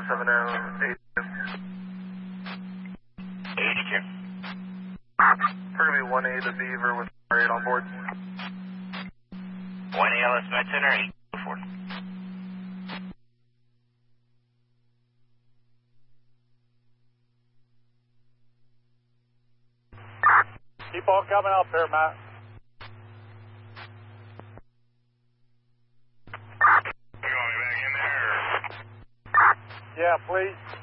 7082. 82. We're going to be 1A to Beaver with 8 on board. 1 ALS Med Center, 824. Keep on coming up here, Matt. You want me back in there? Yeah, please.